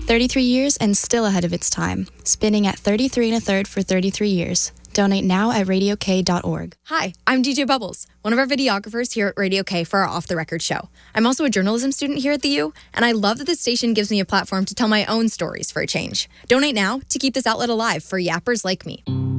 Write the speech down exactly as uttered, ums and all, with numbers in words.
thirty-three years and still ahead of its time. Spinning at thirty-three and a third for thirty-three years. Donate now at radio k dot org. Hi, I'm D J Bubbles, one of our videographers here at Radio K for our Off the Record show. I'm also a journalism student here at the U, and I love that this station gives me a platform to tell my own stories for a change. Donate now to keep this outlet alive for yappers like me.